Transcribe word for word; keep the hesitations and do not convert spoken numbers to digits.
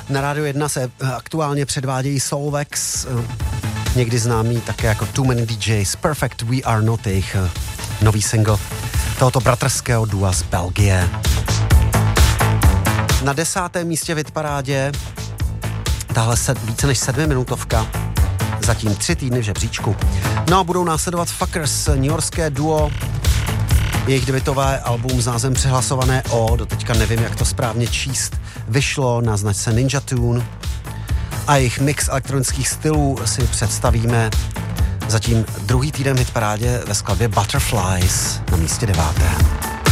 Na Rádiu jedna se aktuálně předvádějí Soulvex, někdy známý také jako Too Many D Js. Perfect We Are Not, jejich nový single tohoto bratrského dua z Belgie. Na desátém místě v hitparádě tahle sed, více než sedmiminutovka, zatím tři týdny v žebříčku. No a budou následovat Fuckers, newyorské duo. Jejich debutové album s názvem Přehlasované O, doteďka nevím, jak to správně číst, vyšlo na značce Ninja Tune a jejich mix elektronických stylů si představíme zatím druhý týden v hitparádě ve skladbě Butterflies na místě devátém.